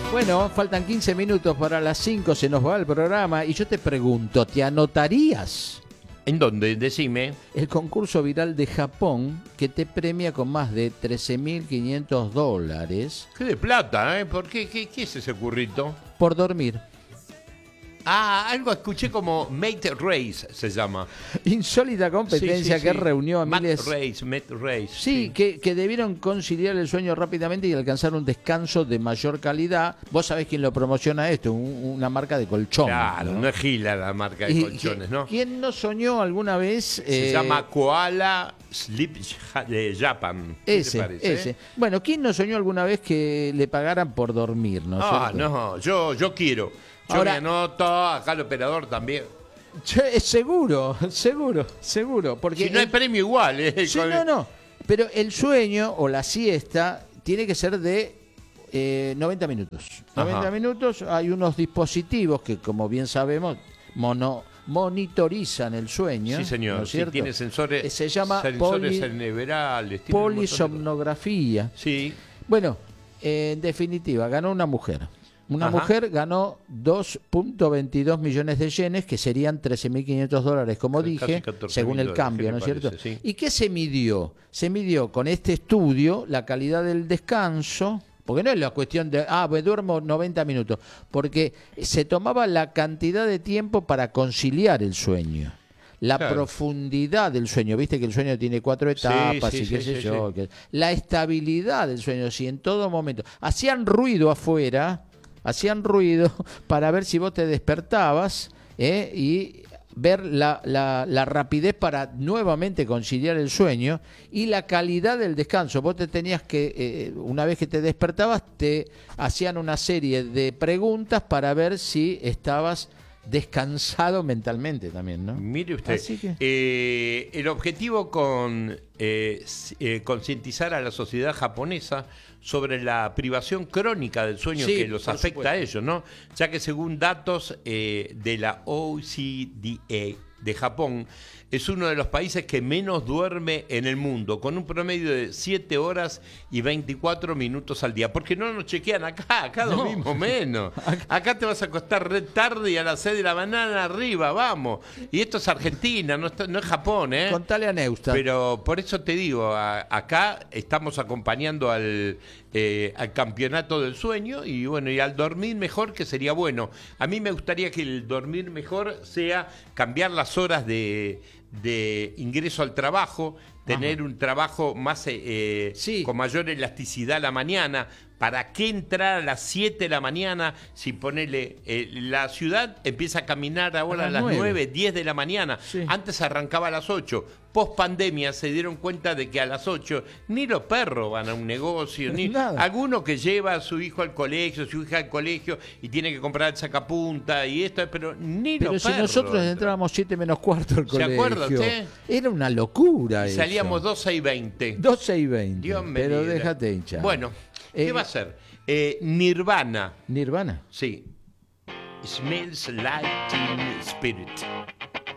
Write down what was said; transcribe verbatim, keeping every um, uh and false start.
Bueno, faltan quince minutos para las cinco, se nos va el programa y yo te pregunto, ¿te anotarías ¿En dónde? Decime. el concurso viral de Japón que te premia con más de trece mil quinientos dólares ¿Qué de plata, eh? ¿Por qué? ¿Qué, qué es ese currito? por dormir? Ah, algo escuché como Mate Race se llama. Insólita competencia Sí, sí, que sí. reunió a Mate miles... Race, Mate Race. Sí, que, que debieron conciliar el sueño rápidamente y alcanzar un descanso de mayor calidad. Vos sabés quién lo promociona esto, un- una marca de colchón. Claro, no es Gila la marca de Y- colchones, ¿no? ¿Quién no soñó alguna vez? Se eh, llama Koala Sleep Ja- de Japan. ¿Qué te Ese, parece, ese. eh? Bueno, ¿quién no soñó alguna vez que le pagaran por dormir, no es Ah, cierto? no, yo, yo quiero. Yo Ahora- me anoto, acá el operador también. Che, seguro, seguro, seguro. Porque Si no hay el- premio igual, ¿eh? Sí, Con- no, no. Pero el sueño o la siesta tiene que ser de eh, noventa minutos. Ajá. noventa minutos, hay unos dispositivos que, como bien sabemos, mono, monitorizan el sueño. Sí, señor. ¿no es Sí, cierto? tiene sensores, Eh, Se llama sensores poli- cerebrales. tiene un montón de cosas. polisomnografía. Sí. Bueno, eh, en definitiva, ganó una mujer. Una Ajá. mujer ganó dos punto veintidós millones de yenes, que serían trece mil quinientos dólares, como Casi dije, catorce según mil el dólares, cambio, ¿qué ¿no es le cierto? parece? Sí. ¿Y qué se midió? Se midió con este estudio la calidad del descanso, porque no es la cuestión de, ah, pues duermo noventa minutos, porque se tomaba la cantidad de tiempo para conciliar el sueño. La Claro. profundidad del sueño, viste que el sueño tiene cuatro etapas sí, y qué sí, sé sí, yo. sí. que- La estabilidad del sueño, si en todo momento hacían ruido afuera, hacían ruido para ver si vos te despertabas ¿eh? y ver la, la, la rapidez para nuevamente conciliar el sueño y la calidad del descanso. Vos te tenías que, eh, una vez que te despertabas, te hacían una serie de preguntas para ver si estabas descansado mentalmente también, ¿no? Mire usted, Así que- eh, el objetivo con eh, s- eh, concientizar a la sociedad japonesa sobre la privación crónica del sueño Sí, que los por afecta supuesto. a ellos, ¿no? Ya que según datos eh, de la O E C D de Japón, es uno de los países que menos duerme en el mundo, con un promedio de siete horas y veinticuatro minutos al día. Porque no nos chequean acá, acá No. dormimos menos. Acá te vas a acostar re tarde y a las seis de la mañana arriba, vamos. Y esto es Argentina, no, está- no es Japón, ¿eh? Contale a Neustadt. Pero por eso te digo, a- acá estamos acompañando al, eh, al campeonato del sueño y bueno, y al dormir mejor, que sería bueno. A mí me gustaría que el dormir mejor sea cambiar las horas de, de ingreso al trabajo, tener un trabajo más eh, eh, Sí. con mayor elasticidad a la mañana. ¿Para qué entrar a las siete de la mañana si ponele eh, la ciudad empieza a caminar ahora A a las las nueve. nueve, diez de la mañana? Sí. Antes arrancaba a las ocho. Post pandemia se dieron cuenta de que a las ocho ni los perros van a un negocio, ni Nada. alguno que lleva a su hijo al colegio, su hija al colegio y tiene que comprar el sacapunta y esto, pero ni Pero los si perros. nosotros entran. entrábamos siete menos cuarto al ¿Se colegio. acuerda usted? Era una locura Y eso. salíamos doce y veinte. doce y veinte. Dios me Pero libre. déjate hinchar. Bueno, ¿qué Eh, va a ser? Eh, Nirvana, Nirvana. sí. Smells like Teen Spirit.